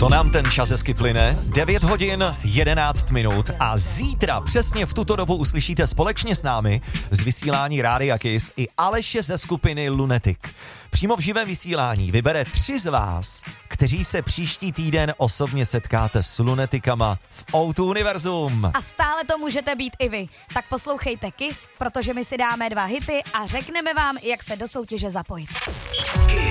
To nám ten čas hezky plyne. 9 hodin 11 minut a zítra přesně v tuto dobu uslyšíte společně s námi z vysílání Rádia Kiss i Aleše ze skupiny Lunatic. Přímo v živém vysílání vybere 3 z vás, kteří se příští týden osobně setkáte s Lunaticama v O2 Univerzum. A stále to můžete být i vy. Tak poslouchejte Kiss, protože my si dáme 2 hity a řekneme vám, jak se do soutěže zapojit.